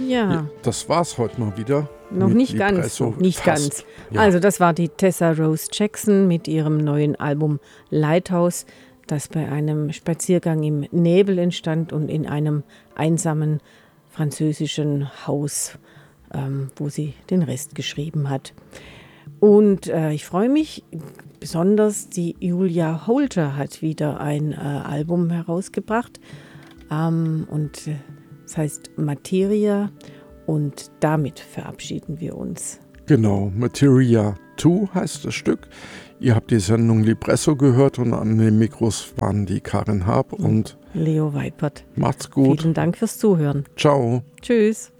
Ja. Das war's heute mal wieder. Noch nicht ganz. Ja. Also das war die Tessa Rose Jackson mit ihrem neuen Album Lighthouse, das bei einem Spaziergang im Nebel entstand und in einem einsamen französischen Haus, wo sie den Rest geschrieben hat. Und ich freue mich besonders, die Julia Holter hat wieder ein Album herausgebracht und das heißt Materia, und damit verabschieden wir uns. Genau, Materia 2 heißt das Stück. Ihr habt die Sendung Libresso gehört und an den Mikros waren die Karin Haab und Leo Weipert. Macht's gut. Vielen Dank fürs Zuhören. Ciao. Tschüss.